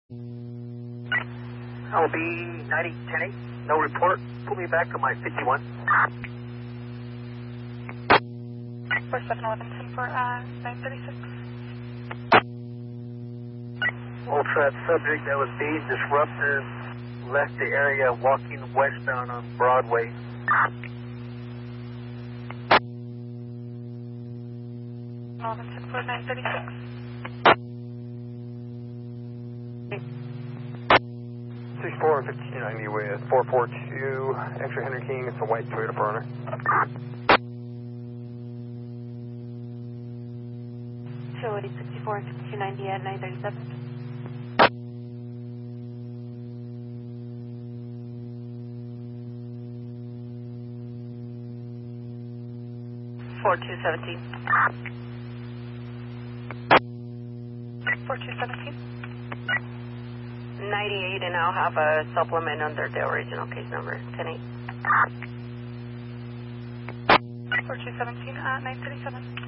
LB 9010, no report. Put me back on my 51. 4711 for 936. Ultra subject that was being disruptive left the area walking westbound on Broadway. Robinson for 936. 64 and 5290 with 442 Extra Henry King. It's a white Toyota Forerunner. Show 64 and 5290 at 937. 4217. 4217. 98, and I'll have a supplement under the original case number, 108. 4217 at 937.